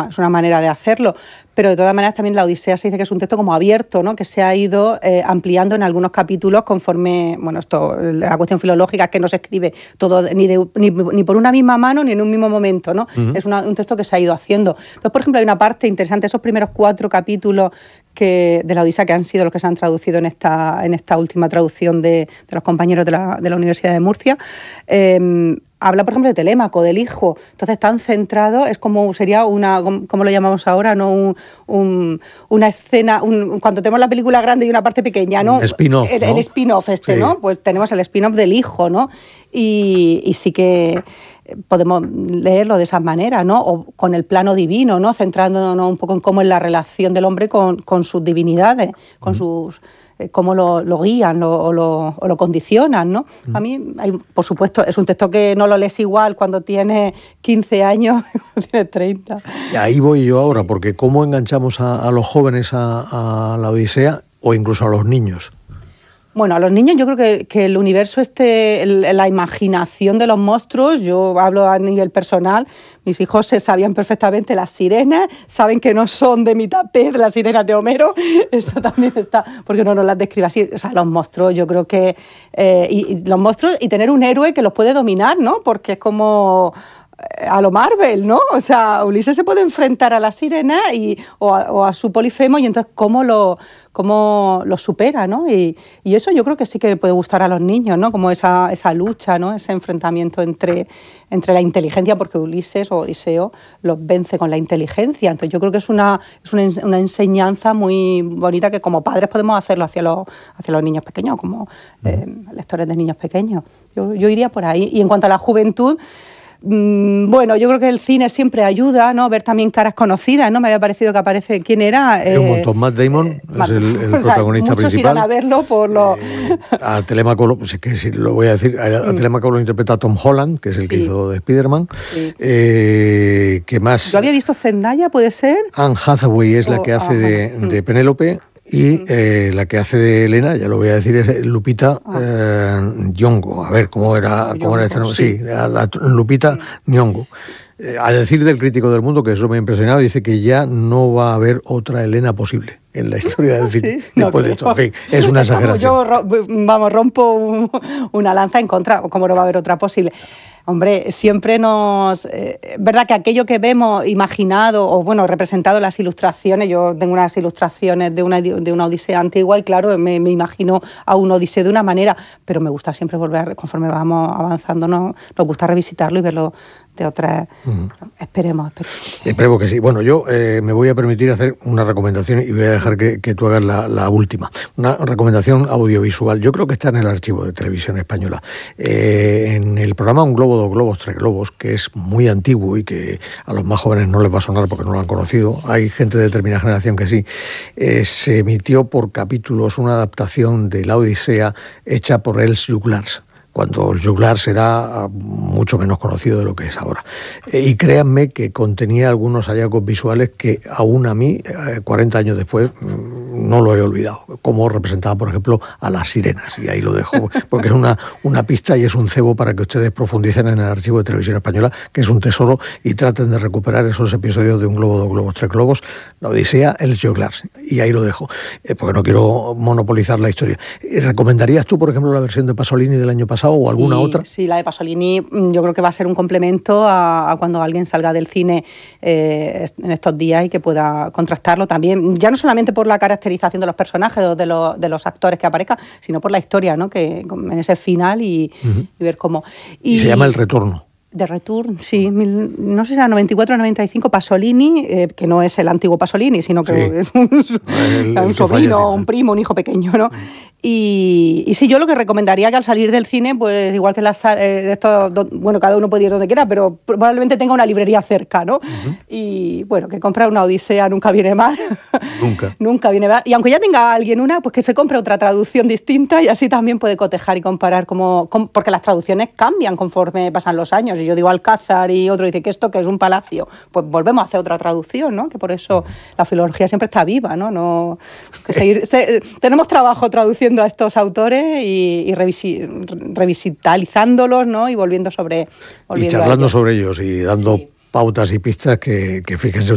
es una manera de hacerlo, pero de todas maneras también la Odisea se dice que es un texto como abierto, ¿no? Que se ha ido ampliando en algunos capítulos conforme, bueno, esto, la cuestión filológica es que no se escribe todo ni por una misma mano ni en un mismo momento, ¿no? Es un texto que se ha ido haciendo. Entonces, por ejemplo, hay una parte interesante, esos primeros 4 capítulos de la Odisea, que han sido los que se han traducido en esta última traducción de los compañeros de la Universidad de Murcia, habla, por ejemplo, de Telémaco, del hijo. Entonces, están centrados, es como sería una, ¿cómo lo llamamos ahora? ¿No? Una escena, cuando tenemos la película grande y una parte pequeña, ¿no? Un spin-off, ¿no? El spin-off sí. ¿No? Pues tenemos el spin-off del hijo, ¿no? Y sí que podemos leerlo de esa manera, ¿no? O con el plano divino, ¿no? Centrándonos un poco en cómo es la relación del hombre con sus divinidades, con sus... cómo lo guían o lo condicionan, ¿no? A mí, por supuesto, es un texto que no lo lees igual cuando tienes 15 años que cuando tienes 30. Y ahí voy yo ahora, porque ¿cómo enganchamos a los jóvenes a la Odisea o incluso a los niños? Bueno, a los niños yo creo que el universo la imaginación de los monstruos, yo hablo a nivel personal, mis hijos se sabían perfectamente las sirenas, saben que no son de mitad pez las sirenas de Homero, eso también está, porque no nos las describe así, o sea, los monstruos yo creo que, y los monstruos y tener un héroe que los puede dominar, ¿no? Porque es como... a lo Marvel, ¿no? O sea, Ulises se puede enfrentar a la sirena o a su Polifemo y entonces cómo lo supera, ¿no? Y eso yo creo que sí que puede gustar a los niños, ¿no? Como esa lucha, ¿no? Ese enfrentamiento entre la inteligencia, porque Ulises o Odiseo los vence con la inteligencia. Entonces yo creo que es una enseñanza muy bonita que como padres podemos hacerlo hacia los niños pequeños, como lectores de niños pequeños. Yo iría por ahí. Y en cuanto a la juventud, bueno, yo creo que el cine siempre ayuda, ¿no? Ver también caras conocidas, ¿no? Me había parecido que aparece... ¿Quién era? Un montón. Matt Damon es el protagonista muchos principal. Irán a verlo por lo... A Telémaco, pues es que sí, lo voy a decir, a Telémaco lo interpreta Tom Holland, que es el que hizo de Spider-Man. Sí. ¿Qué más? Yo había visto Zendaya, ¿puede ser? Anne Hathaway es la que hace de Penélope. Y la que hace de Elena, ya lo voy a decir, es Lupita Nyong'o. A ver, ¿cómo era este nombre? Sí, Lupita Nyong'o. A decir del crítico del mundo, que eso me ha impresionado, dice que ya no va a haber otra Elena posible en la historia del cine. Sí, después de esto, en fin, es una exageración. Yo rompo una lanza en contra, como no va a haber otra posible. Hombre, siempre verdad que aquello que vemos imaginado o, bueno, representado en las ilustraciones, yo tengo unas ilustraciones de una Odisea antigua y, claro, me imagino a un Odiseo de una manera, pero me gusta siempre volver, conforme vamos avanzando, nos gusta revisitarlo y verlo de otras... Esperemos que sí. Bueno, yo me voy a permitir hacer una recomendación y voy a dejar que tú hagas la última. Una recomendación audiovisual. Yo creo que está en el archivo de Televisión Española. En el programa Un globo, dos globos, tres globos, que es muy antiguo y que a los más jóvenes no les va a sonar porque no lo han conocido. Hay gente de determinada generación que sí. Se emitió por capítulos una adaptación de la Odisea hecha por Els Joglars, cuando el Joglars era mucho menos conocido de lo que es ahora. Y créanme que contenía algunos hallazgos visuales que aún a mí, 40 años después, no lo he olvidado. Como representaba, por ejemplo, a las sirenas. Y ahí lo dejo, porque es una pista y es un cebo para que ustedes profundicen en el archivo de Televisión Española, que es un tesoro, y traten de recuperar esos episodios de Un globo, dos globos, tres globos, la Odisea, Els Joglars. Y ahí lo dejo, porque no quiero monopolizar la historia. ¿Recomendarías tú, por ejemplo, la versión de Pasolini del año pasado o alguna otra? Sí, la de Pasolini yo creo que va a ser un complemento a cuando alguien salga del cine en estos días y que pueda contrastarlo también, ya no solamente por la caracterización de los personajes o de los actores que aparezcan, sino por la historia, ¿no? Que en ese final y ver cómo... Y se llama El Retorno. De Return, sí, no sé si era 94 o Pasolini, que no es el antiguo Pasolini, sino que es un sobrino, un primo, un hijo pequeño, ¿no? Y sí, yo lo que recomendaría que al salir del cine, pues igual que bueno, cada uno puede ir donde quiera, pero probablemente tenga una librería cerca, ¿no? Y bueno, que comprar una Odisea nunca viene mal. Nunca viene mal. Y aunque ya tenga alguien una, pues que se compre otra traducción distinta y así también puede cotejar y comparar porque las traducciones cambian conforme pasan los años. Y yo digo Alcázar y otro dice que esto que es un palacio, pues volvemos a hacer otra traducción, ¿no? Que por eso la filología siempre está viva, ¿no? Tenemos trabajo traduciendo a estos autores y revisitalizándolos, ¿no? Y volviendo y charlando sobre ellos y dando pautas y pistas que fíjense